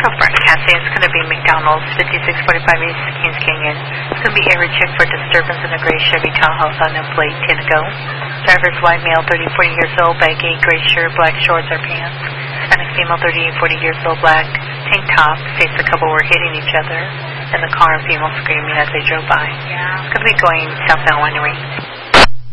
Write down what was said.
So for Cassie, it's going to be McDonald's, 5645 East Kings Canyon. It's going to be area check for disturbance in a gray Chevy Tahoe on a plate 10 to go. Driver's white male, 30, 40 years old, baggy, gray shirt, black shorts or pants. Hispanic female, 38, 40 years old, black tank top. States the couple were hitting each other in the car and female screaming as they drove by. Yeah. It's going to be going southbound Winery.